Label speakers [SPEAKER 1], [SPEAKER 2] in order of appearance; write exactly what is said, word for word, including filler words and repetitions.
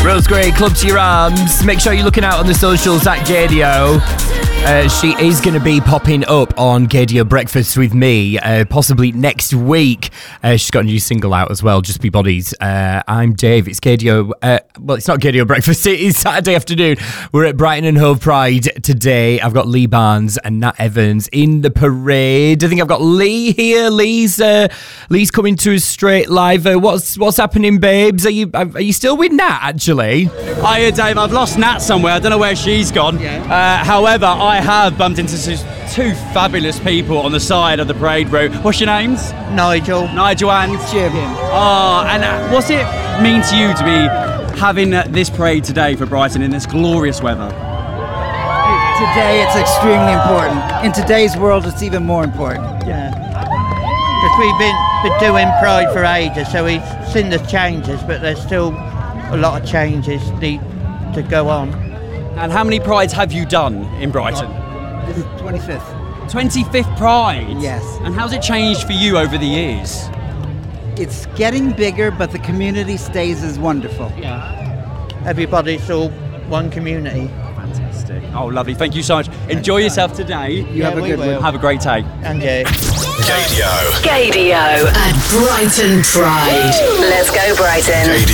[SPEAKER 1] Rose Gray, Club to Your Arms. Make sure you're looking out on the socials at Gaydio. Uh, she is going to be popping up on Gaydio Breakfast with me, uh, possibly next week. Uh, she's got a new single out as well, Just Be Bodies. Uh, I'm Dave. It's Gaydio. Uh, well, it's not Gaydio Breakfast. It is Saturday afternoon. We're at Brighton and Hove Pride today. I've got Lee Barnes and Nat Evans in the parade. I think I've got Lee here. Lee's uh, Lee's coming to us straight live. Uh, what's what's happening, babes? Are you are you still with Nat? Actually,
[SPEAKER 2] hiya, Dave. I've lost Nat somewhere. I don't know where she's gone. Yeah. Uh, however, I have bumped into two fabulous people on the side of the parade route. What's your names?
[SPEAKER 3] Nigel.
[SPEAKER 2] Nigel and
[SPEAKER 3] Jim.
[SPEAKER 2] Oh, and uh, what's it mean to you to be having uh, this parade today for Brighton in this glorious weather?
[SPEAKER 3] Today it's extremely important. In today's world, it's even more important.
[SPEAKER 4] Yeah. Because we've been, been doing Pride for ages, so we've seen the changes, but there's still a lot of changes need to go on.
[SPEAKER 2] And how many Prides have you done in Brighton?
[SPEAKER 3] This is twenty-fifth.
[SPEAKER 2] twenty-fifth Pride?
[SPEAKER 3] Yes.
[SPEAKER 2] And how's it changed for you over the years?
[SPEAKER 3] It's getting bigger, but the community stays as wonderful.
[SPEAKER 4] Yeah. Everybody's all one community.
[SPEAKER 2] Fantastic. Oh, lovely. Thank you so much. Enjoy yourself today.
[SPEAKER 3] You
[SPEAKER 4] yeah,
[SPEAKER 3] have a good one.
[SPEAKER 2] Have a great day.
[SPEAKER 4] And you.
[SPEAKER 5] Gaydio.
[SPEAKER 6] Gaydio at Brighton Pride. Let's go, Brighton.
[SPEAKER 5] Gaydio.